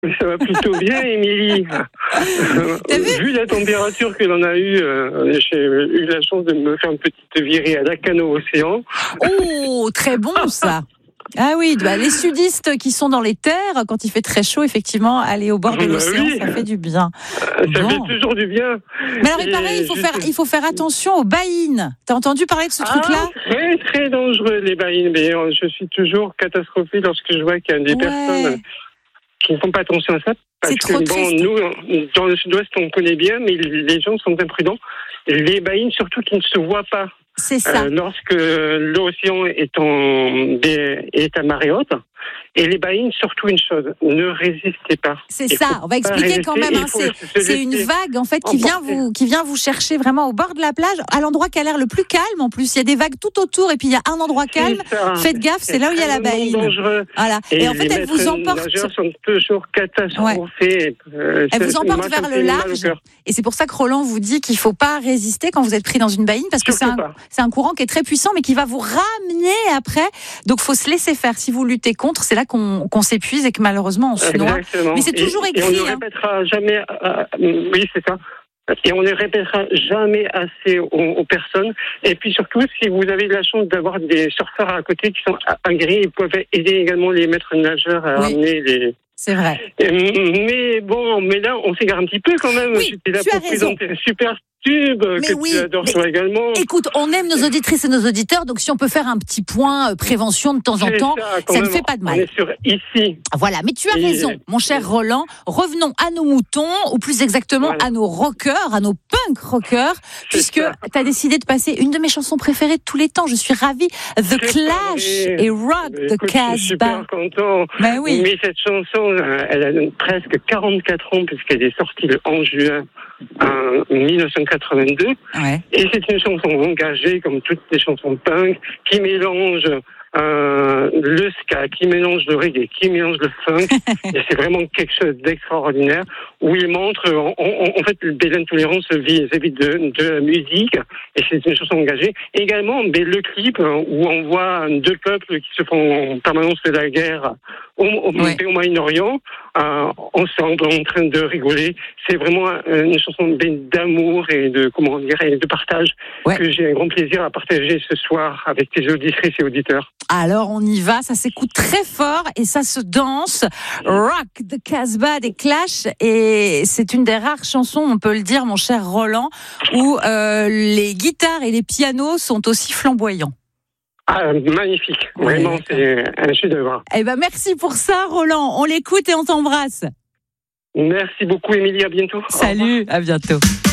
Ça va plutôt bien, Émilie. Vu la température que l'on a eue, j'ai eu la chance de me faire une petite virée à Lacanau-Océan. Oh, très bon ça. Ah oui, les sudistes qui sont dans les terres, quand il fait très chaud, effectivement, aller au bord de l'océan, ça fait du bien. Ça fait toujours du bien. Mais alors, il paraît, il faut faire attention aux baïnes. T'as entendu parler de ce truc-là ? Très, très dangereux, les baïnes. Mais je suis toujours catastrophée lorsque je vois qu'il y a des personnes qui ne font pas attention à ça. Parce c'est trop que, triste. Nous, dans le sud-ouest, on connaît bien, mais les gens sont imprudents. Les baïnes, surtout, qui ne se voient pas. C'est ça. Lorsque l'océan est à marée haute. Et les baïnes, surtout une chose, ne résistez pas. C'est ça, on va expliquer quand même. C'est une vague en fait qui vient vous chercher vraiment au bord de la plage, à l'endroit qui a l'air le plus calme. En plus, il y a des vagues tout autour et puis il y a un endroit calme. Faites gaffe, c'est là où il y a la baïne. Voilà. Et en fait, elle vous emporte. Les nageurs sont toujours catastrophés. Elle vous emporte vers le large. Et c'est pour ça que Roland vous dit qu'il ne faut pas résister quand vous êtes pris dans une baïne parce que c'est un courant qui est très puissant mais qui va vous ramener après. Donc, il faut se laisser faire. Si vous luttez contre, c'est là qu'on s'épuise et que malheureusement on se noie. Exactement. Mais c'est toujours écrit. Et on ne répétera jamais. Oui, c'est ça. Et on ne répétera jamais assez aux personnes. Et puis surtout, si vous avez la chance d'avoir des surfeurs à côté qui sont agréés, ils peuvent aider également les maîtres nageurs à ramener les. C'est vrai. Mais là, on s'égare un petit peu quand même. Oui, j'étais là pour présenter un super tube que tu adores toi également. Écoute, on aime nos auditrices et nos auditeurs, donc si on peut faire un petit point prévention de temps en temps, ça ne fait pas de mal. On est sur ici. Voilà, mais tu as raison, mon cher Roland. Revenons à nos moutons, ou plus exactement à nos rockers, à nos punk rockers, puisque tu as décidé de passer une de mes chansons préférées de tous les temps. Je suis ravie. The Clash et Rock the Casbah. Je suis super content. Mais oui. Mais cette chanson, elle a presque 44 ans puisqu'elle est sortie le 11 juin 1982. Ouais. Et c'est une chanson engagée comme toutes les chansons punk qui mélange le ska, qui mélange le reggae, qui mélange le funk. Et c'est vraiment quelque chose d'extraordinaire où il montre, en fait, l'intolérance vis-à-vis de la musique. Et c'est une chanson engagée. Également, le clip où on voit deux peuples qui se font en permanence de la guerre au Moyen-Orient, ensemble, en train de rigoler. C'est vraiment une chanson d'amour et de partage que j'ai un grand plaisir à partager ce soir avec tes auditrices et auditeurs. Alors on y va, ça s'écoute très fort et ça se danse. Rock the Casbah des Clash, et c'est une des rares chansons, on peut le dire, mon cher Roland, où les guitares et les pianos sont aussi flamboyants. Ah, magnifique. Vraiment, c'est un chef-d'œuvre. Eh ben, merci pour ça, Roland. On l'écoute et on t'embrasse. Merci beaucoup, Émilie. À bientôt. Salut, à bientôt.